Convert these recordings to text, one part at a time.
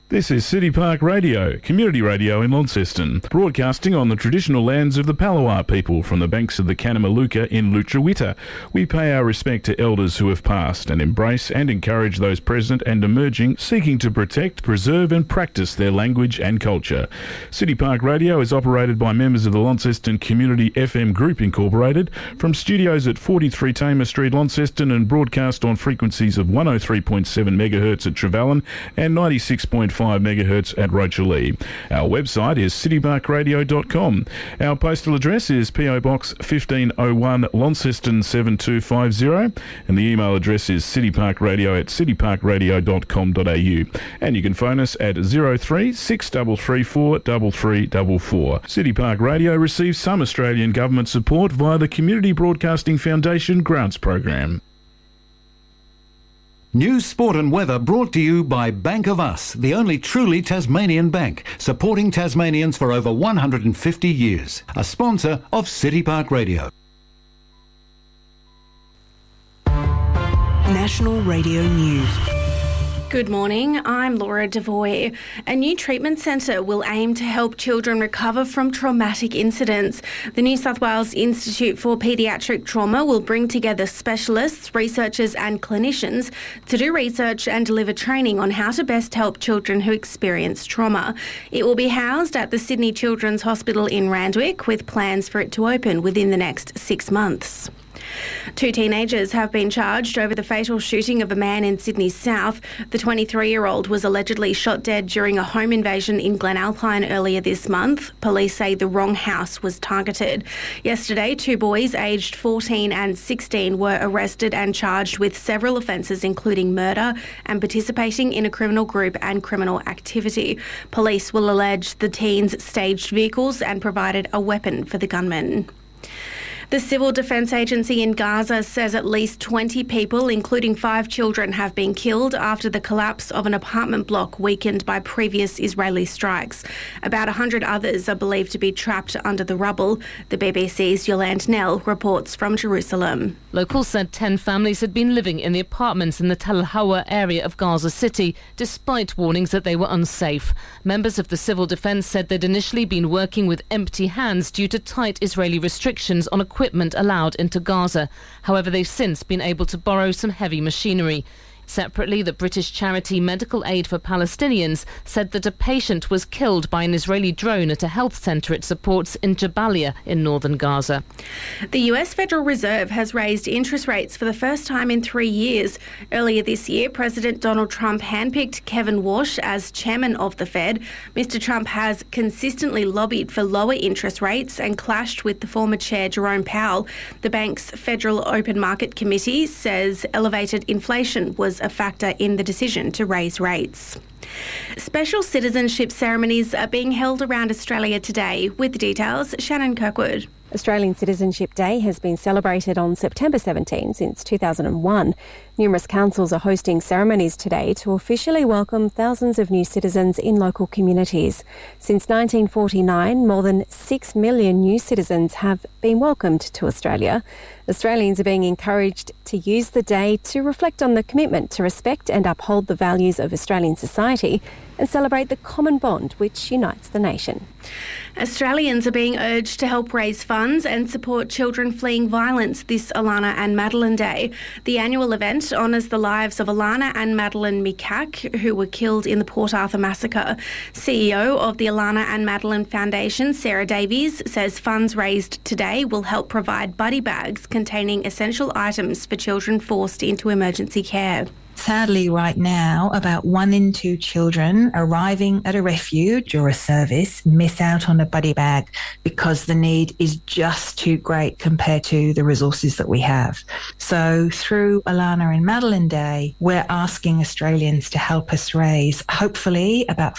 This is City Park Radio, community radio in Launceston, broadcasting on the traditional lands of the Palawa people from the banks of the Kanamaluka in Lutruwita. We pay our respect to elders who have passed and embrace and encourage those present and emerging, seeking to protect, preserve and practice their language and culture. City Park Radio is operated by members of the Launceston Community FM Group Incorporated from studios at 43 Tamer Street, Launceston, and broadcast on frequencies of 103.7 MHz at Trevellyn and 96.5 megahertz at Rochalee. Our website is cityparkradio.com. Our postal address is PO Box 1501 Launceston 7250 and the email address is cityparkradio@cityparkradio.com.au, and you can phone us at 03 6334 3344. City Park Radio receives some Australian government support via the Community Broadcasting Foundation grants program. News, sport and weather brought to you by Bank of Us, the only truly Tasmanian bank, supporting Tasmanians for over 150 years. A sponsor of City Park Radio. National Radio News. Good morning, I'm Laura Devoy. A new treatment centre will aim to help children recover from traumatic incidents. The New South Wales Institute for Paediatric Trauma will bring together specialists, researchers and clinicians to do research and deliver training on how to best help children who experience trauma. It will be housed at the Sydney Children's Hospital in Randwick, with plans for it to open within the next 6 months. 2 teenagers have been charged over the fatal shooting of a man in Sydney's south. The 23-year-old was allegedly shot dead during a home invasion in Glenalpine earlier this month. Police say the wrong house was targeted. Yesterday, 2 boys aged 14 and 16 were arrested and charged with several offences, including murder and participating in a criminal group and criminal activity. Police will allege the teens staged vehicles and provided a weapon for the gunmen. The Civil Defence Agency in Gaza says at least 20 people, including 5 children, have been killed after the collapse of an apartment block weakened by previous Israeli strikes. About 100 others are believed to be trapped under the rubble. The BBC's Yolande Nell reports from Jerusalem. Locals said 10 families had been living in the apartments in the Tel Hawa area of Gaza City, despite warnings that they were unsafe. Members of the Civil Defence said they'd initially been working with empty hands due to tight Israeli restrictions on equipment allowed into Gaza. However, they've since been able to borrow some heavy machinery. Separately, the British charity Medical Aid for Palestinians said that a patient was killed by an Israeli drone at a health centre it supports in Jabalia in northern Gaza. The US Federal Reserve has raised interest rates for the first time in 3 years. Earlier this year, President Donald Trump handpicked Kevin Warsh as chairman of the Fed. Mr. Trump has consistently lobbied for lower interest rates and clashed with the former chair Jerome Powell. The bank's Federal Open Market Committee says elevated inflation was a factor in the decision to raise rates. Special citizenship ceremonies are being held around Australia today. With the details, Shannon Kirkwood. Australian Citizenship Day has been celebrated on September 17 since 2001. Numerous councils are hosting ceremonies today to officially welcome thousands of new citizens in local communities. Since 1949, more than 6 million new citizens have been welcomed to Australia. Australians are being encouraged to use the day to reflect on the commitment to respect and uphold the values of Australian society and celebrate the common bond which unites the nation. Australians are being urged to help raise funds and support children fleeing violence this Alana and Madeline Day. The annual event honours the lives of Alana and Madeline Mikak, who were killed in the Port Arthur massacre. CEO of the Alana and Madeline Foundation, Sarah Davies, says funds raised today will help provide buddy bags containing essential items for children forced into emergency care. Sadly, right now, about 1 in 2 children arriving at a refuge or a service miss out on a buddy bag because the need is just too great compared to the resources that we have. So through Alana and Madeline Day, we're asking Australians to help us raise, hopefully, about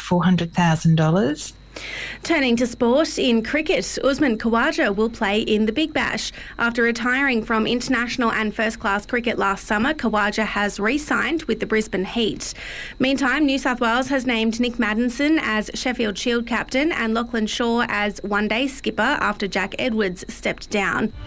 $400,000. Turning to sport, in cricket, Usman Khawaja will play in the Big Bash. After retiring from international and first-class cricket last summer, Khawaja has re-signed with the Brisbane Heat. Meantime, New South Wales has named Nick Maddinson as Sheffield Shield captain and Lachlan Shaw as one-day skipper after Jack Edwards stepped down.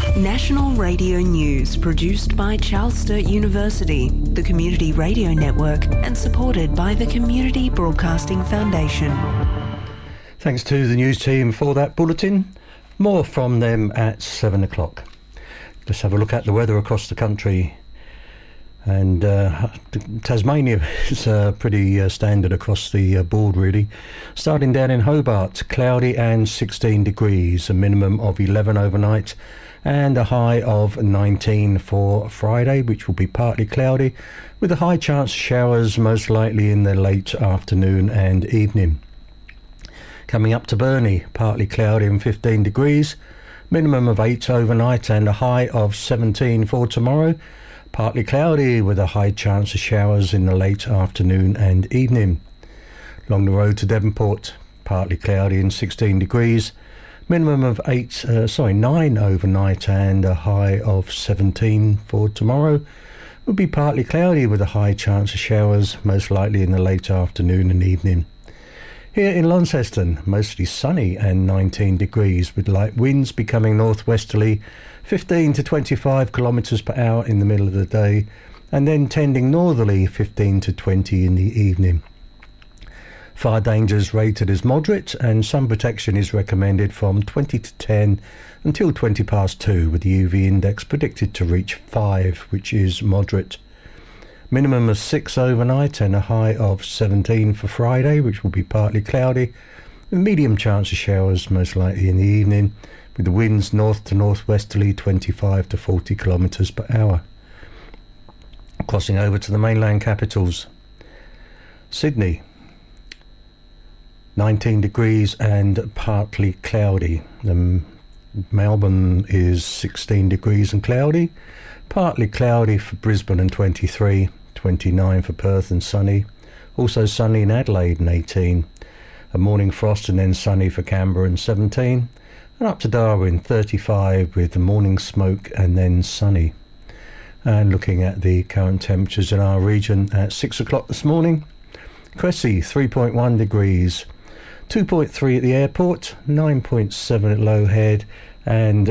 National Radio News, produced by Charles Sturt University, the Community Radio Network, and supported by the Community Broadcasting Foundation. Thanks to the news team for that bulletin. More from them at 7 o'clock. Let's have a look at the weather across the country. And Tasmania is pretty standard across the board, really. Starting down in Hobart, cloudy and 16 degrees, a minimum of 11 overnight, and a high of 19 for Friday, which will be partly cloudy, with a high chance of showers, most likely in the late afternoon and evening. Coming up to Burnie, partly cloudy and 15 degrees, minimum of 8 overnight, and a high of 17 for tomorrow. Partly cloudy with a high chance of showers in the late afternoon and evening. Along the road to Devonport, partly cloudy and 16 degrees, minimum of 9 overnight, and a high of 17 for tomorrow. Will be partly cloudy with a high chance of showers, most likely in the late afternoon and evening. Here in Launceston, mostly sunny and 19 degrees, with light winds becoming northwesterly, 15 to 25 kilometres per hour in the middle of the day, and then tending northerly, 15 to 20 in the evening. Fire danger is rated as moderate, and sun protection is recommended from 20 to 10 until 20 past 2, with the UV index predicted to reach 5, which is moderate. Minimum of 6 overnight and a high of 17 for Friday, which will be partly cloudy, with medium chance of showers, most likely in the evening, with the winds north to northwesterly, 25 to 40 kilometres per hour. Crossing over to the mainland capitals. Sydney, 19 degrees and partly cloudy. Melbourne is 16 degrees and cloudy. Partly cloudy for Brisbane and 23. 29 for Perth and sunny. Also sunny in Adelaide and 18. A morning frost and then sunny for Canberra and 17. And up to Darwin, 35 with the morning smoke and then sunny. And looking at the current temperatures in our region at 6 o'clock this morning. Cressy, 3.1 degrees. 2.3 at the airport, 9.7 at Low Head, and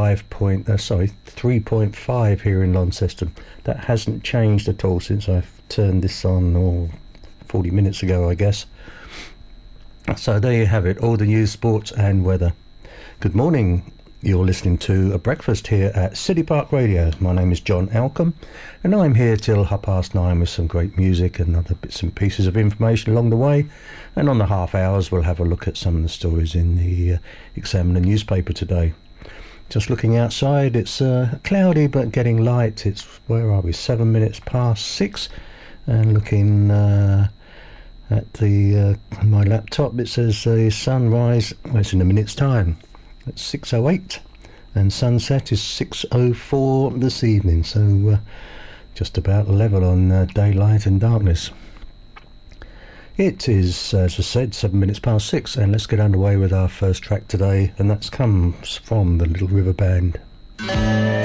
3.5 here in Launceston. That hasn't changed at all since I've turned this on 40 minutes ago, I guess. So there you have it, all the news, sports and weather. Good morning. You're listening to A Breakfast here at City Park Radio. My name is John Alcombe, and I'm here till 9:30 with some great music and other bits and pieces of information along the way. And on the half hours, we'll have a look at some of the stories in the Examiner newspaper today. Just looking outside, it's cloudy but getting light. It's, where are we, 7 minutes past 6. And looking at my laptop, it says the sunrise, well, it's in a minute's time. It's 6:08, and sunset is 6:04 this evening, so just about level on daylight and darkness. It is, as I said, 7 minutes past 6, and let's get underway with our first track today, and that comes from the Little River Band.